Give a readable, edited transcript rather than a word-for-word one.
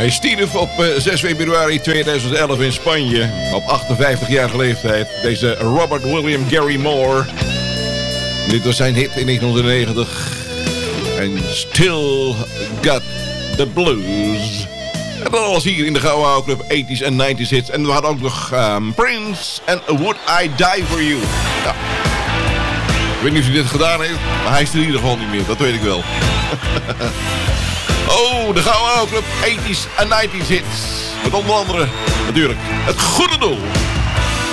Hij stierf op 6 februari 2011 in Spanje. Op 58-jarige leeftijd. Deze Robert William Gary Moore. Dit was zijn hit in 1990. En Still Got the Blues. En dat alles hier in de Gouden Oude Club 80s en 90s hits. En we hadden ook nog Prince en Would I Die For You. Ja. Ik weet niet of hij dit gedaan heeft, maar hij is er in ieder geval niet meer. Dat weet ik wel. Oh, de Gouden Oude Club 80s en 90s hits. Met onder andere natuurlijk het goede doel.